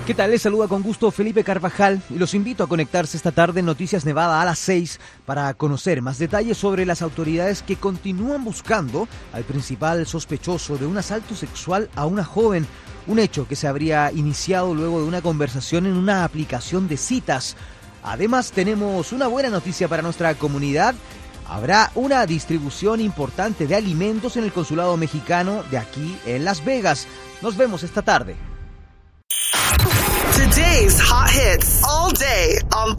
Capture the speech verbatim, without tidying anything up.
¿Qué tal? Les saluda con gusto Felipe Carvajal y los invito a conectarse esta tarde en Noticias Nevada a las seis para conocer más detalles sobre las autoridades que continúan buscando al principal sospechoso de un asalto sexual a una joven, un hecho que se habría iniciado luego de una conversación en una aplicación de citas. Además, tenemos una buena noticia para nuestra comunidad. Habrá una distribución importante de alimentos en el consulado mexicano de aquí en Las Vegas. Nos vemos esta tarde. Today's hot hits all day on